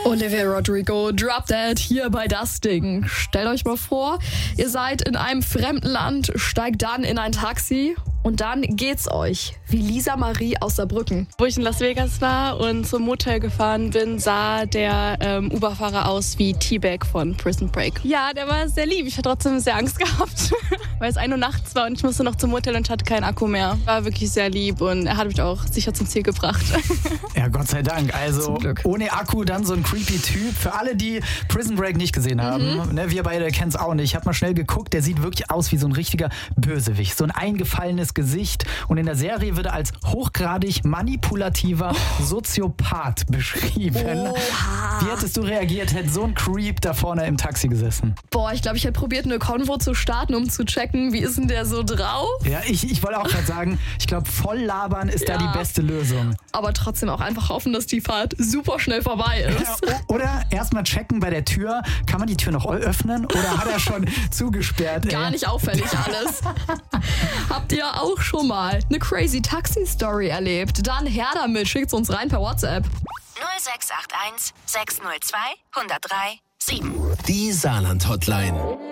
Olivia Rodrigo, Drop Dead hier bei Das Ding. Stellt euch mal vor, ihr seid in einem fremden Land, steigt dann in ein Taxi und dann geht's euch wie Lisa Marie aus Saarbrücken. Wo ich in Las Vegas war und zum Motel gefahren bin, sah der Uber-Fahrer aus wie T-Bag von Prison Break. Ja, der war sehr lieb. Ich hatte trotzdem sehr Angst gehabt, weil es 1 Uhr nachts war und ich musste noch zum Motel und ich hatte keinen Akku mehr. War wirklich sehr lieb und er hat mich auch sicher zum Ziel gebracht. Ja, Gott sei Dank. Also ohne Akku dann so ein creepy Typ. Für alle, die Prison Break nicht gesehen haben, ne, wir beide kennen es auch nicht. Ich habe mal schnell geguckt, der sieht wirklich aus wie so ein richtiger Bösewicht. So ein eingefallenes Gesicht. Und in der Serie wird er als hochgradig manipulativer Soziopath beschrieben. Oha. Wie hättest du reagiert, hätte so ein Creep da vorne im Taxi gesessen? Boah, ich glaube, ich hätte probiert, eine Konvo zu starten, um zu checken, wie ist denn der so drauf? Ja, ich wollte auch gerade sagen, ich glaube, voll labern ist da die beste Lösung. Aber trotzdem auch einfach hoffen, dass die Fahrt super schnell vorbei ist. Ja, oder erstmal checken bei der Tür, kann man die Tür noch öffnen oder hat er schon zugesperrt? Gar nicht auffällig alles. Habt ihr auch schon mal eine crazy Taxi-Story erlebt? Dann her damit, schickt's uns rein per WhatsApp. 0681 602 103 7. Die Saarland-Hotline.